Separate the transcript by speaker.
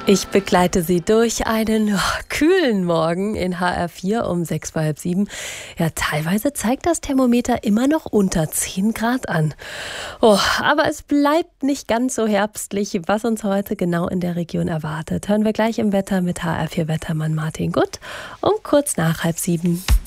Speaker 1: Ich begleite Sie durch einen kühlen Morgen in HR4 um 6 vor halb 7. Ja, teilweise zeigt das Thermometer immer noch unter 10 Grad an. Aber es bleibt nicht ganz so herbstlich, was uns heute genau in der Region erwartet. Hören wir gleich im Wetter mit HR4-Wettermann Martin Gutt um kurz nach halb 7.